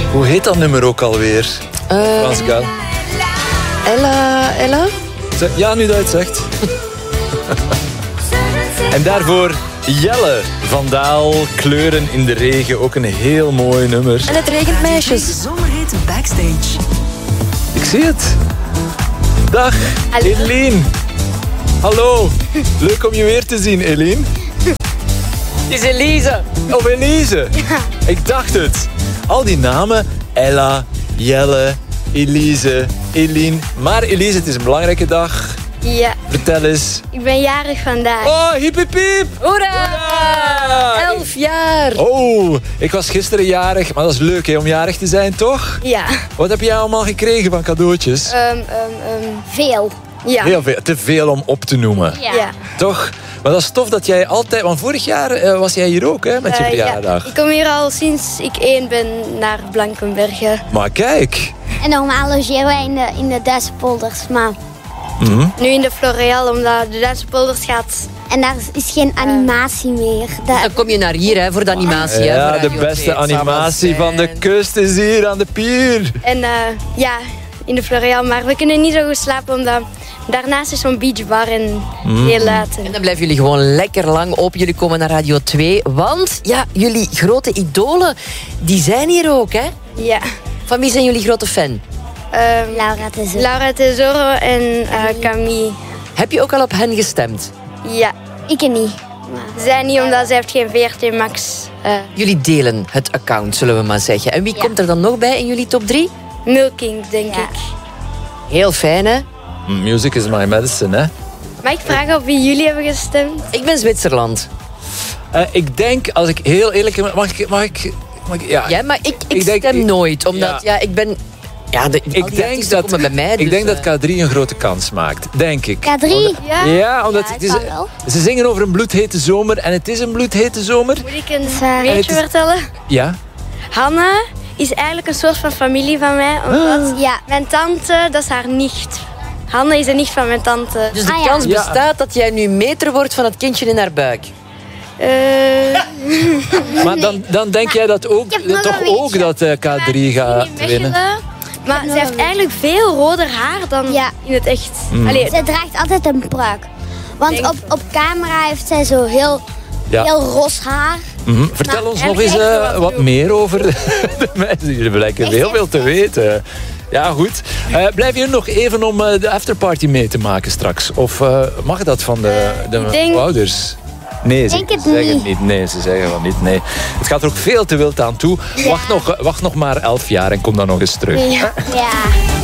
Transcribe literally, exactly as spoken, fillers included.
Hoe heet dat nummer ook alweer? Uh, Frans Gal. Ella, Ella? Ja, nu dat je het zegt. En daarvoor Jelle van Daal, Kleuren in de regen. Ook een heel mooi nummer. En het regent, meisjes. Zomerhit Backstage. Ik zie het. Dag, Hallo. Eline. Hallo. Leuk om je weer te zien, Eline. Het is Elise. Of Elise. Ja. Ik dacht het. Al die namen. Ella, Jelle, Elise, Eline. Maar Elise, het is een belangrijke dag. Ja, Vertel eens. ik ben jarig vandaag. Oh, hiep hiep hiep. Hoera! Hoera! Elf jaar. Oh, ik was gisteren jarig. Maar dat is leuk hè, om jarig te zijn, toch? Ja. Wat heb jij allemaal gekregen van cadeautjes? Um, um, um, veel. Ja. Heel veel. Te veel om op te noemen. Ja. ja. Toch? Maar dat is tof dat jij altijd... Want vorig jaar uh, was jij hier ook, hè, met je Uh, verjaardag. ja. Ik kom hier al sinds ik één ben naar Blankenberge. Maar kijk. En normaal logeren wij in de, in de Duitse polders, maar... Mm-hmm. Nu in de Floreal, omdat de Duitse polders gaat... En daar is geen animatie meer. Dat... Dan kom je naar hier hè, voor de animatie. Hè, Ja, voor de Radio beste twee. Het zal animatie wel van de zijn. kust is hier aan de pier. En uh, ja, in de Floreal. Maar we kunnen niet zo goed slapen, omdat daarnaast is zo'n beachbar en heel laat. En dan blijven jullie gewoon lekker lang op. Jullie komen naar Radio twee. Want ja, jullie grote idolen, die zijn hier ook, hè? Ja. Van wie zijn jullie grote fan? Um, Laura Tesoro. Laura Tesoro en uh, Camille. Heb je ook al op hen gestemd? Ja. Ik niet. Zij niet, omdat zij heeft geen V R T Max. Uh, Jullie delen het account, zullen we maar zeggen. En wie Ja. komt er dan nog bij in jullie top drie? Milking, denk Ja. ik. Heel fijn, hè? Music is my medicine, hè. Mag ik vragen op wie jullie hebben gestemd? Ik ben Zwitserland. Uh, ik denk, als ik heel eerlijk ben... Mag ik... Mag ik, mag ik ja, Ja, maar ik, ik, Ik denk- stem ik- nooit. Omdat, ja, ja. ik ben... Ja, de, al ik die denk, artiesten dat, komen bij mij. ik dus, denk dat eh, K drie een grote kans maakt. Denk ik. K drie? Ja? Ja, omdat Ja, het is, kan wel. ze zingen over een bloedhete zomer. En het is een bloedhete zomer. Moet ik een waar. weetje Het is- vertellen? Ja. Hanna is eigenlijk een soort van familie van mij. Omdat Ah. Ja. mijn tante, dat is haar nicht. Hanna is een nicht van mijn tante. Dus de Ah, ja. kans Ja. bestaat dat jij nu meter wordt van het kindje in haar buik. Uh, Maar dan, dan denk jij dat ook, ik heb nog toch een ook weetje. dat uh, K drie gaat in winnen? Mechelen. Maar nog ze heeft een eigenlijk veel roder haar dan Ja. in het echt. Mm. Allee, Zij draagt altijd een pruik. Want Denk- op, op camera heeft zij zo heel, Ja. heel ros haar. Mhm. Vertel Nou, ons heb nog je eens echt uh, wel wat wat te doen. meer over de mensen. Jullie blijken Echt, heel echt, veel te echt. weten. Ja, goed. Uh, blijf je nog even om uh, de afterparty mee te maken straks? Of uh, mag dat van de, Uh, de ik denk- ouders? Nee, ze Denk het zeggen het niet. niet. Nee, ze zeggen van niet. Nee. Het gaat er ook veel te wild aan toe. Wacht, nog, wacht nog maar elf jaar en kom dan nog eens terug. ja. Ja.